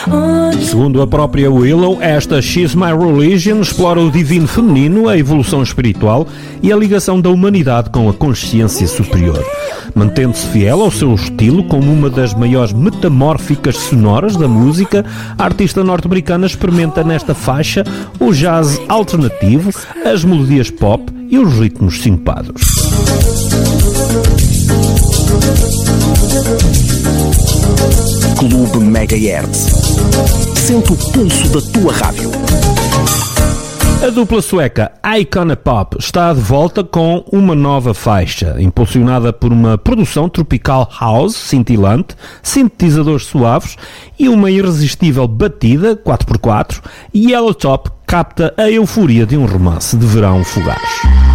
Segundo a própria Willow, esta She's My Religion explora o divino feminino, a evolução espiritual e a ligação da humanidade com a consciência superior. Mantendo-se fiel ao seu estilo como uma das maiores metamórficas sonoras da música, a artista norte-americana experimenta nesta faixa o jazz alternativo, as melodias pop e os ritmos sincopados. Clube Megahertz. Sente o pulso da tua rádio. A dupla sueca Icona Pop está de volta com uma nova faixa, impulsionada por uma produção tropical house cintilante, sintetizadores suaves e uma irresistível batida 4x4. Yellow Top capta a euforia de um romance de verão fugaz.